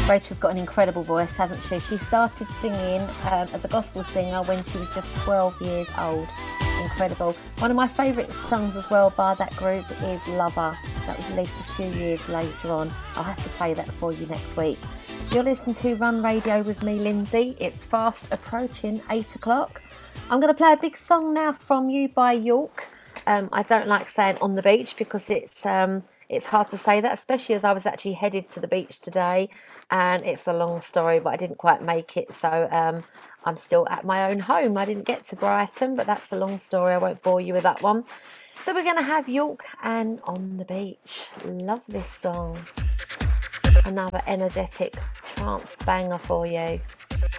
Rachel's got an incredible voice, hasn't she? She started singing as a gospel singer when she was just 12 years old. Incredible. One of my favourite songs as well by that group is Lover. That was released a few years later on. I'll have to play that for you next week. You're listening to Run Radio with me, Lindsay. It's fast approaching 8 o'clock. I'm going to play a big song now from You by York. I don't like saying On the Beach because it's hard to say that, especially as I was actually headed to the beach today, and it's a long story, but I didn't quite make it, so I'm still at my own home. I didn't get to Brighton, but that's a long story. I won't bore you with that one. So we're going to have York and On the Beach. Love this song. Another energetic trance banger for you.